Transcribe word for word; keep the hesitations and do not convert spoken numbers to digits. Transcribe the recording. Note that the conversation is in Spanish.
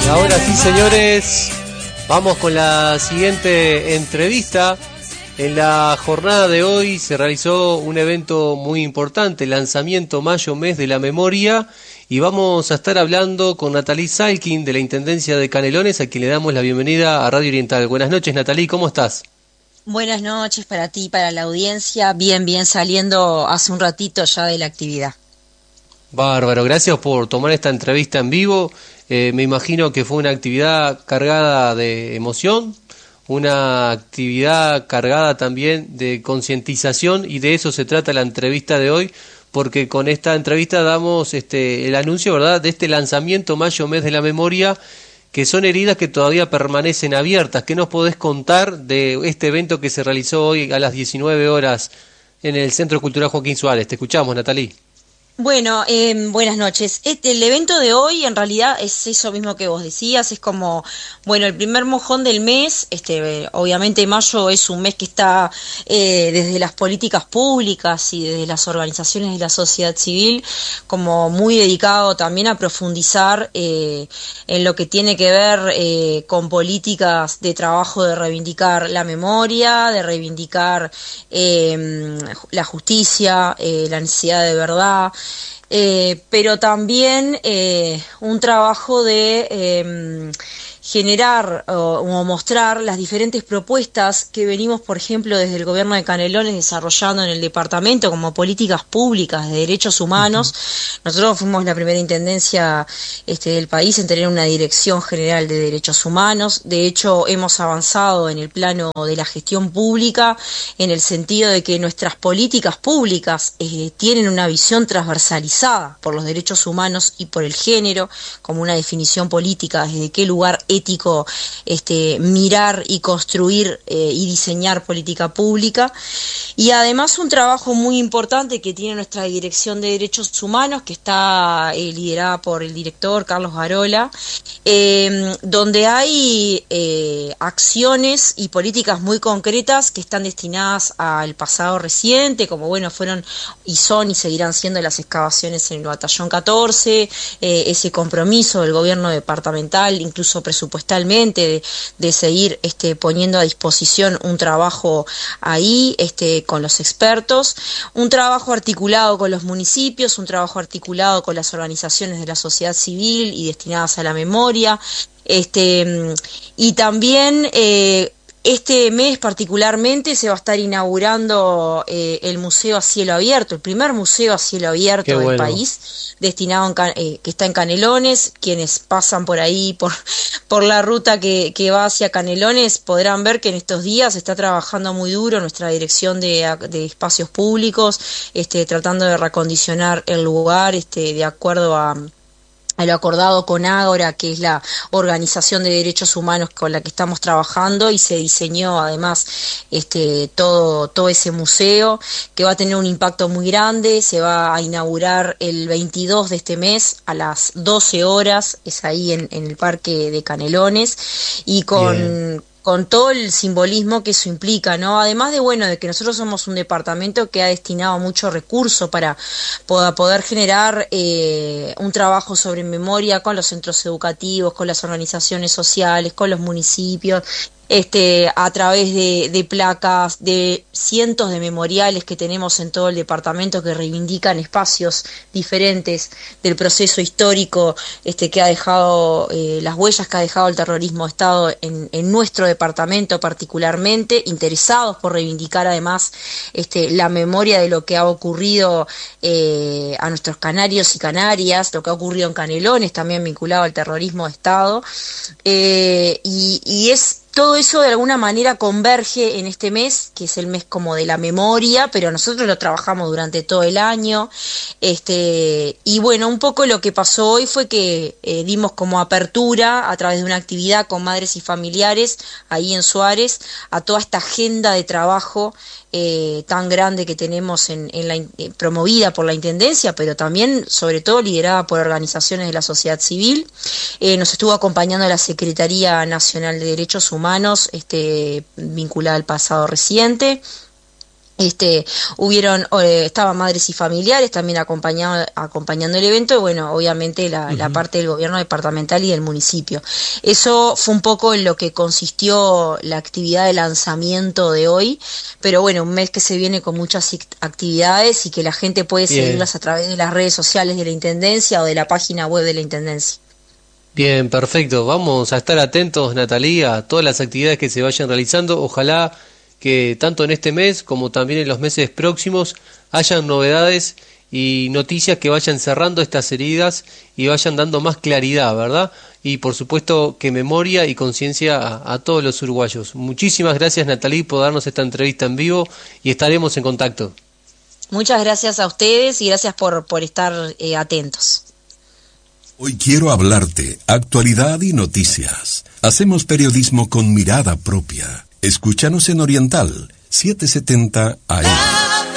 Ahora sí, señores, vamos con la siguiente entrevista. En la jornada de hoy se realizó un evento muy importante, el lanzamiento Mayo Mes de la Memoria, y vamos a estar hablando con Natalí Salkin de la Intendencia de Canelones, a quien le damos la bienvenida a Radio Oriental. Buenas noches, Natalí, ¿cómo estás? Buenas noches para ti, para la audiencia. Bien, bien, saliendo hace un ratito ya de la actividad. Bárbaro, gracias por tomar esta entrevista en vivo. Eh, me imagino que fue una actividad cargada de emoción, una actividad cargada también de concientización, y de eso se trata la entrevista de hoy, porque con esta entrevista damos este el anuncio, ¿verdad?, de este lanzamiento Mayo Mes de la Memoria, que son heridas que todavía permanecen abiertas. ¿Qué nos podés contar de este evento que se realizó hoy a las diecinueve horas en el Centro Cultural Joaquín Suárez? Te escuchamos, Natalí. Bueno, eh, buenas noches. Este, el evento de hoy en realidad es eso mismo que vos decías, es como, bueno, el primer mojón del mes. Este, eh, obviamente mayo es un mes que está eh, desde las políticas públicas y desde las organizaciones de la sociedad civil como muy dedicado también a profundizar eh, en lo que tiene que ver eh, con políticas de trabajo, de reivindicar la memoria, de reivindicar eh, la justicia, eh, la necesidad de verdad. Eh, pero también eh, un trabajo de eh, generar o, o mostrar las diferentes propuestas que venimos, por ejemplo, desde el gobierno de Canelones desarrollando en el departamento como políticas públicas de derechos humanos. Uh-huh. Nosotros fuimos la primera intendencia este, del país en tener una dirección general de derechos humanos. De hecho, hemos avanzado en el plano de la gestión pública en el sentido de que nuestras políticas públicas eh, tienen una visión transversalizada por los derechos humanos y por el género, como una definición política desde qué lugar ético este, mirar y construir eh, y diseñar política pública. Y además un trabajo muy importante que tiene nuestra Dirección de Derechos Humanos, que está eh, liderada por el director Carlos Garola, eh, donde hay eh, acciones y políticas muy concretas que están destinadas al pasado reciente, como bueno fueron y son y seguirán siendo las excavaciones en el Batallón catorce, eh, ese compromiso del gobierno departamental, incluso presupuestalmente, de, de seguir este, poniendo a disposición un trabajo ahí este, con los expertos, un trabajo articulado con los municipios, un trabajo articulado con las organizaciones de la sociedad civil y destinadas a la memoria, este, y también eh, este mes particularmente se va a estar inaugurando eh, el museo a cielo abierto, el primer museo a cielo abierto Qué del bueno. país, destinado en, eh, que está en Canelones. Quienes pasan por ahí, por, por la ruta que, que va hacia Canelones, podrán ver que en estos días está trabajando muy duro nuestra dirección de, de espacios públicos, este, tratando de reacondicionar el lugar este, de acuerdo a... a lo acordado con Ágora, que es la organización de derechos humanos con la que estamos trabajando, y se diseñó además este todo todo ese museo, que va a tener un impacto muy grande. Se va a inaugurar el veintidós de este mes a las doce horas, es ahí en, en el Parque de Canelones, y con... Bien. con todo el simbolismo que eso implica, ¿no? Además de, bueno, de que nosotros somos un departamento que ha destinado mucho recurso para poder, poder generar eh, un trabajo sobre memoria con los centros educativos, con las organizaciones sociales, con los municipios, este, a través de, de placas, de cientos de memoriales que tenemos en todo el departamento que reivindican espacios diferentes del proceso histórico este, que ha dejado, eh, las huellas que ha dejado el terrorismo de Estado en, en nuestro departamento particularmente, interesados por reivindicar además este, la memoria de lo que ha ocurrido eh, a nuestros canarios y canarias, lo que ha ocurrido en Canelones, también vinculado al terrorismo de Estado, eh, y, y es todo eso de alguna manera converge en este mes, que es el mes como de la memoria, pero nosotros lo trabajamos durante todo el año. Este, y bueno, un poco lo que pasó hoy fue que eh, dimos como apertura a través de una actividad con madres y familiares ahí en Suárez a toda esta agenda de trabajo eh, tan grande que tenemos en, en la, eh, promovida por la Intendencia, pero también sobre todo liderada por organizaciones de la sociedad civil. Eh, nos estuvo acompañando la Secretaría Nacional de Derechos Humanos, este, vinculada al pasado reciente. Este, hubieron, eh, estaban madres y familiares también acompañando, acompañando el evento, y bueno, obviamente la, uh-huh. la parte del gobierno departamental y del municipio. Eso fue un poco en lo que consistió la actividad de lanzamiento de hoy, pero bueno, un mes que se viene con muchas actividades y que la gente puede Bien. seguirlas a través de las redes sociales de la Intendencia o de la página web de la Intendencia. Bien, perfecto. Vamos a estar atentos, Natalia, a todas las actividades que se vayan realizando. Ojalá que tanto en este mes como también en los meses próximos hayan novedades y noticias que vayan cerrando estas heridas y vayan dando más claridad, ¿verdad? Y por supuesto que memoria y conciencia a, a todos los uruguayos. Muchísimas gracias, Natalie, por darnos esta entrevista en vivo y estaremos en contacto. Muchas gracias a ustedes y gracias por, por estar eh, atentos. Hoy quiero hablarte, actualidad y noticias. Hacemos periodismo con mirada propia. Escúchanos en Oriental, setecientos setenta A M.